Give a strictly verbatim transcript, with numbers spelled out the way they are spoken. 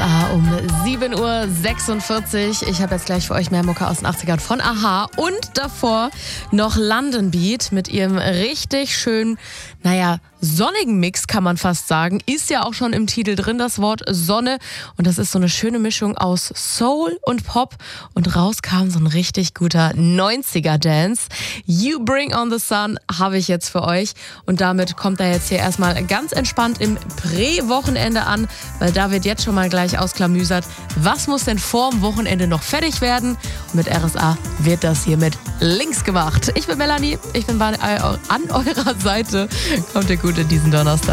A um sieben Uhr sechsundvierzig. Ich habe jetzt gleich für euch mehr Mucke aus den achtzigern von a-ha und davor noch London Beat mit ihrem richtig schönen, naja, sonnigen Mix, kann man fast sagen. Ist ja auch schon im Titel drin, das Wort Sonne. Und das ist so eine schöne Mischung aus Soul und Pop. Und raus kam so ein richtig guter neunziger-Dance. You Bring on the Sun habe ich jetzt für euch. Und damit kommt er jetzt hier erstmal ganz entspannt im Prä-Wochenende an, weil da wird jetzt schon mal gleich ausklamüsert, was muss denn vorm Wochenende noch fertig werden? Und mit R S A wird das hier mit links gemacht. Ich bin Melanie, ich bin bei, an eurer Seite. Kommt ihr gut in diesen Donnerstag.